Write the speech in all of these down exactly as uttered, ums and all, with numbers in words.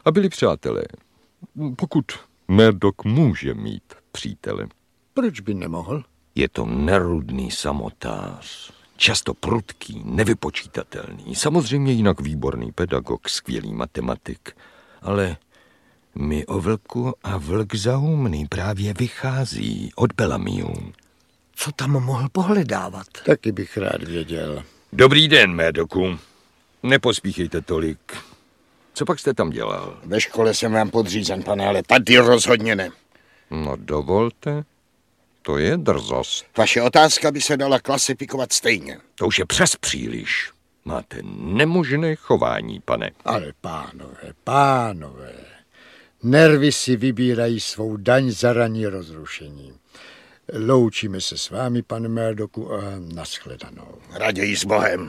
a byli přátelé. Pokud Murdoch může mít přítele. Proč by nemohl? Je to nerudný samotář. Často prudký, nevypočítatelný. Samozřejmě jinak výborný pedagog, skvělý matematik. Ale mi o vlku a vlk zaumný právě vychází od Bellamiu. Co tam mohl pohledávat? Taky bych rád věděl. Dobrý den, Murdochu. Nepospíchejte tolik. Co pak jste tam dělal? Ve škole jsem vám podřízen, pane, ale tady rozhodně ne. No dovolte. To je drzost. Vaše otázka by se dala klasifikovat stejně. To už je přes příliš. Máte nemožné chování, pane. Ale pánové, pánové, nervy si vybírají svou daň za ranní rozrušení. Loučíme se s vámi, pane Murdochu, a nashledanou. Raději s Bohem.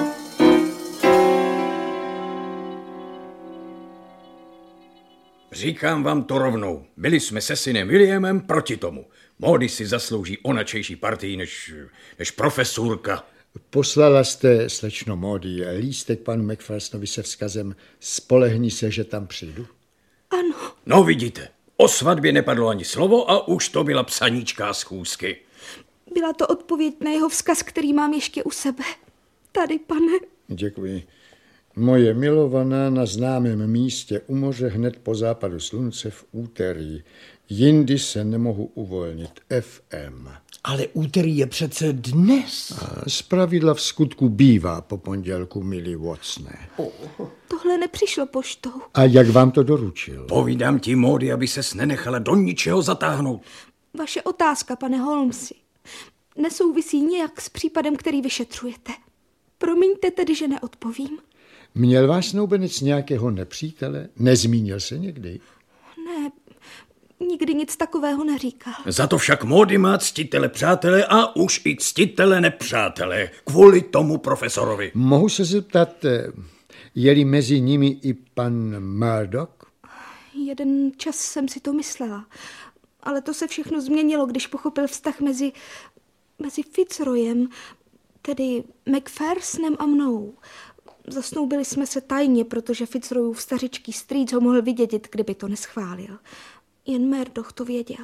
Říkám vám to rovnou. Byli jsme se synem Williamem proti tomu. Maudy si zaslouží onačejší partii než, než profesurka. Poslala jste, slečno Maudy, lístek panu Macphersonovi se vzkazem spolehni se, že tam přijdu? Ano. No vidíte, o svatbě nepadlo ani slovo a už to byla psaníčká schůzky. Byla to odpověď na jeho vzkaz, který mám ještě u sebe. Tady, pane. Děkuji. Moje milovaná na známém místě u moře hned po západu slunce v úterý. Jindy se nemohu uvolnit. F M. Ale úterý je přece dnes. Zpravidla v skutku bývá po pondělku, milý Watsone. Oh. Tohle nepřišlo poštou. A jak vám to doručil? Povídám ti, Maudy, aby ses nenechala do ničeho zatáhnout. Vaše otázka, pane Holmesi, nesouvisí nějak s případem, který vyšetřujete. Promiňte tedy, že neodpovím. Měl váš snoubenec nějakého nepřítele? Nezmínil se někdy? Ne, nikdy nic takového neříkal. Za to však Maudy má ctitele přátele a už i ctitele nepřátele. Kvůli tomu profesorovi. Mohu se zeptat, je-li mezi nimi i pan Murdoch? Jeden čas jsem si to myslela, ale to se všechno změnilo, když pochopil vztah mezi, mezi Fitzroyem, tedy Macphersonem a mnou. Zasnoubili jsme se tajně, protože Fitzroyův stařičký strýc ho mohl vydědit, kdyby to neschválil. Jen Murdoch to věděl.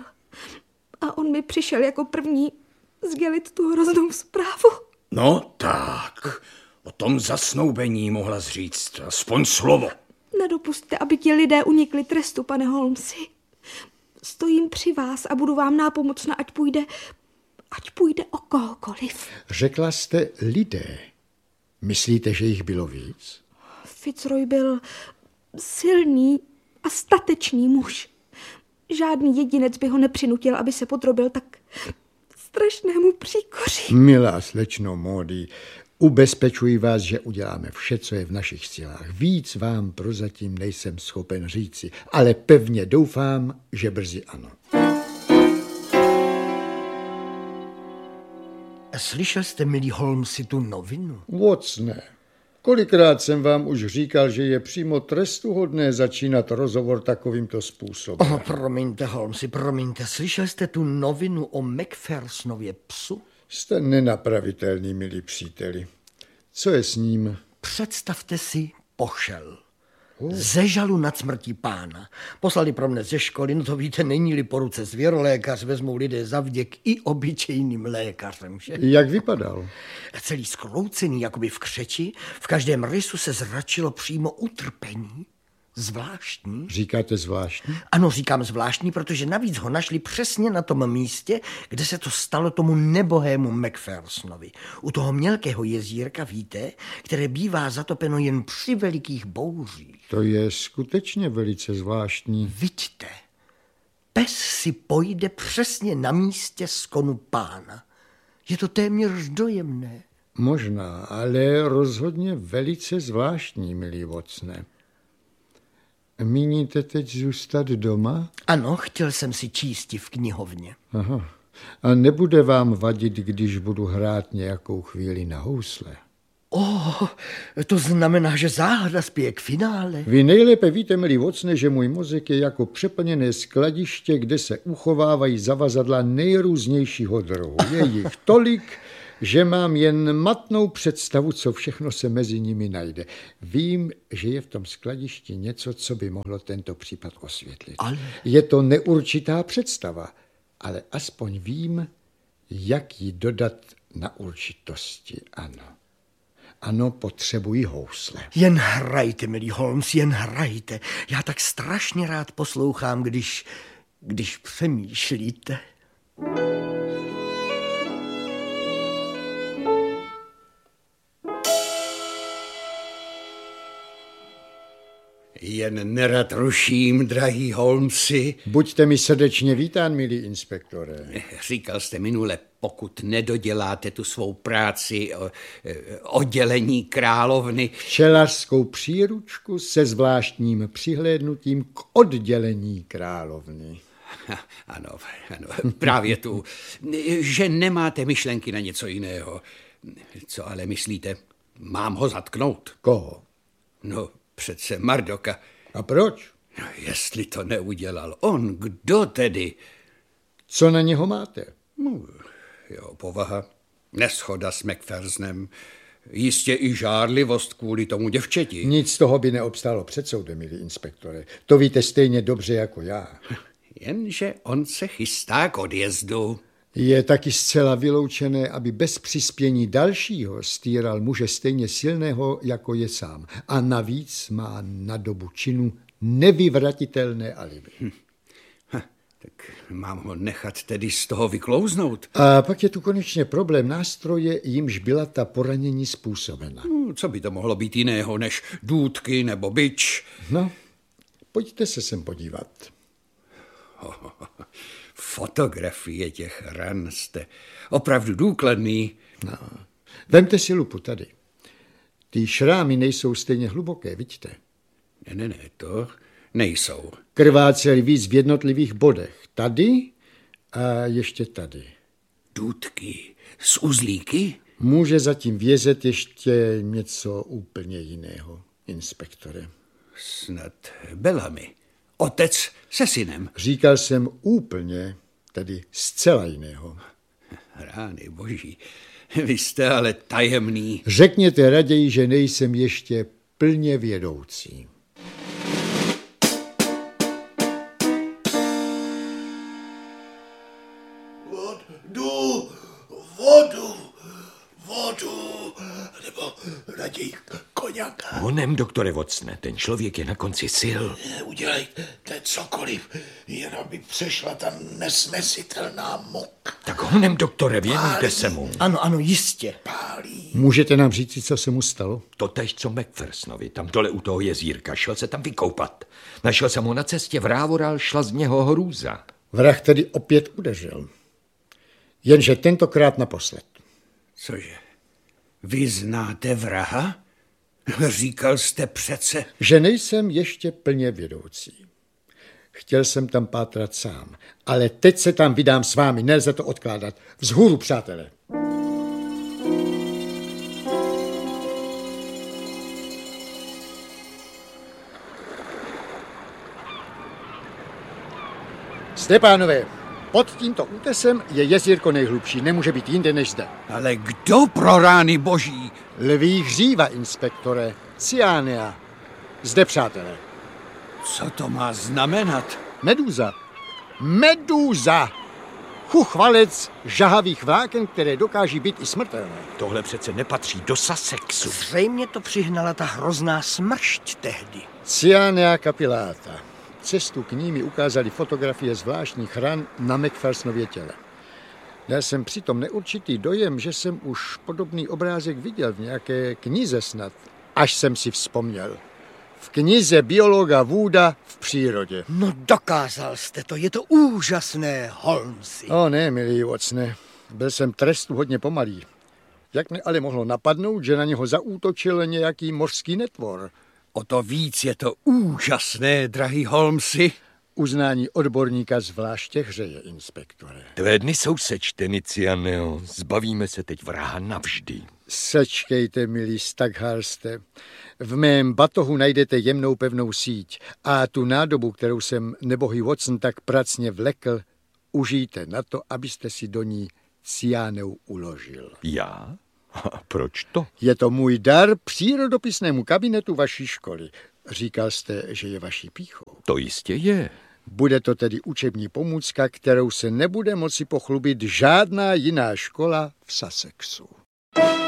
A on mi přišel jako první sdělit tu hroznou zprávu. No tak, o tom zasnoubení mohla říct aspoň slovo. Nedopusťte, aby ti lidé unikli trestu, pane Holmesi. Stojím při vás a budu vám nápomocna, ať půjde, ať půjde o kohokoliv. Řekla jste lidé. Myslíte, že jich bylo víc? Fitzroy byl silný a statečný muž. Žádný jedinec by ho nepřinutil, aby se podrobil tak strašnému příkoří. Milá slečno Maudy, ubezpečuji vás, že uděláme vše, co je v našich silách. Víc vám prozatím nejsem schopen říci, ale pevně doufám, že brzy ano. Slyšel jste, milý Holmesi, tu novinu? Watsone, kolikrát jsem vám už říkal, že je přímo trestuhodné začínat rozhovor takovýmto způsobem. Oh, promiňte, Holmesi, promiňte. Slyšel jste tu novinu o Macphersonově psu? Jste nenapravitelný, milí příteli. Co je s ním? Představte si, pošel. Ze žalu nad smrtí pána. Poslali pro mne ze školy, no to víte, není-li po ruce zvěrolékař, vezmou lidé za vděk i obyčejným lékařem. Že? Jak vypadal? Celý skroucený, jakoby v křeči, v každém rysu se zračilo přímo utrpení. Zvláštní. Říkáte zvláštní? Ano, říkám zvláštní, protože navíc ho našli přesně na tom místě, kde se to stalo tomu nebohému Macphersonovi. U toho mělkého jezírka, víte, které bývá zatopeno jen při velikých bouřích. To je skutečně velice zvláštní. Vidíte, pes si pojde přesně na místě skonu pána. Je to téměř dojemné. Možná, ale rozhodně velice zvláštní, milý Watsone. Míníte teď zůstat doma? Ano, chtěl jsem si čísti v knihovně. Aha. A nebude vám vadit, když budu hrát nějakou chvíli na housle? Oh, to znamená, že záhada spěje k finále. Vy nejlépe víte, milý Watsone, že můj mozek je jako přeplněné skladiště, kde se uchovávají zavazadla nejrůznějšího druhu. Je jich tolik, že mám jen matnou představu, co všechno se mezi nimi najde. Vím, že je v tom skladišti něco, co by mohlo tento případ osvětlit. Ale... Je to neurčitá představa, ale aspoň vím, jak ji dodat na určitosti, ano. Ano, potřebuji housle. Jen hrajte, milý Holmes, jen hrajte. Já tak strašně rád poslouchám, když, když přemýšlíte. Jen nerad ruším, drahý Holmesi. Buďte mi srdečně vítán, milý inspektore. Říkal jste minule, pokud nedoděláte tu svou práci o, oddělení královny. Včelařskou příručku se zvláštním přihlédnutím k oddělení královny. Ano, ano, právě tu, že nemáte myšlenky na něco jiného. Co ale myslíte? Mám ho zatknout? Koho? No, přece Murdocha. A proč? No, jestli to neudělal on, kdo tedy? Co na něho máte? No, jeho povaha, neschoda s Macphersonem, jistě i žárlivost kvůli tomu děvčeti. Nic z toho by neobstálo před soudem, milý inspektore. To víte stejně dobře jako já. Jenže on se chystá k odjezdu. Je taky zcela vyloučené, aby bez přispění dalšího stýral muže stejně silného, jako je sám. A navíc má na dobu činu nevyvratitelné alibi. Hm. Ha, tak mám ho nechat tedy z toho vyklouznout. A pak je tu konečně problém nástroje, jimž byla ta poranění způsobena. No, co by to mohlo být jiného než důtky nebo bič? No, pojďte se sem podívat. Oh, fotografie těch ran jste opravdu důkladný. No, vemte si lupu tady. Ty šrámy nejsou stejně hluboké, vidíte? Ne, ne, ne, to nejsou. Krváceli víc v jednotlivých bodech. Tady a ještě tady. Důtky z uzlíky? Může zatím vězet ještě něco úplně jiného, inspektore. Snad Bellamy. Otec se synem. Říkal jsem úplně, tedy zcela jiného. Rány boží, vy jste ale tajemný. Řekněte raději, že nejsem ještě plně vědoucí. Vodu, vodu, vodu, nebo raději koněka. Honem, doktore Watsone, ten člověk je na konci sil. Udělejte cokoliv, jen aby přešla ta nesnesitelná mok. Tak honem, doktore, věnujte se mu. Ano, ano, jistě. Pálí. Můžete nám říct, co se mu stalo? Totéž, co Macphersonovi, tam dole u toho jezírka. Šel se tam vykoupat. Našel jsem ho na cestě, vrávoral, šla z něho hrůza. Vrah tedy opět udeřil. Jenže tentokrát naposled. Cože? Vy znáte vraha? Říkal jste přece... Že nejsem ještě plně vědoucí. Chtěl jsem tam pátrat sám, ale teď se tam vydám s vámi, nelze to odkládat. Vzhůru, přátelé. Stepánové, pod tímto útesem je jezírko nejhlubší, nemůže být jinde než zde. Ale kdo pro rány boží? Lví hříva, inspektore, Cyanea. Zde, přátelé. Co to má znamenat? Medúza. Medúza! Chuchvalec žahavých vláken, které dokáží být i smrtelné. Tohle přece nepatří do Sussexu. Zřejmě to přihnala ta hrozná smršť tehdy. Cyanea capillata. Cestu k ní mi ukázali fotografie zvláštních ran na Macphersonově těle. Měl jsem přitom neurčitý dojem, že jsem už podobný obrázek viděl v nějaké knize snad, až jsem si vzpomněl. V knize biologa Wooda v přírodě. No dokázal jste to, je to úžasné, Holmesi. O ne, milý Watsone, byl jsem trestu hodně pomalý. Jak mě ale mohlo napadnout, že na něho zaútočil nějaký mořský netvor? O to víc je to úžasné, drahý Holmesi. Uznání odborníka zvláště hřeje, inspektore. Tvé dny jsou sečteny, Cyaneo. Zbavíme se teď vraha navždy. Sečkejte, milý Stagharste. V mém batohu najdete jemnou pevnou síť a tu nádobu, kterou jsem nebohý Watson tak pracně vlekl, užijte na to, abyste si do ní Ciáneu uložil. Já? A proč to? Je to můj dar přírodopisnému kabinetu vaší školy. Říkal jste, že je vaší pýchou. To jistě je. Bude to tedy učební pomůcka, kterou se nebude moci pochlubit žádná jiná škola v Sussexu.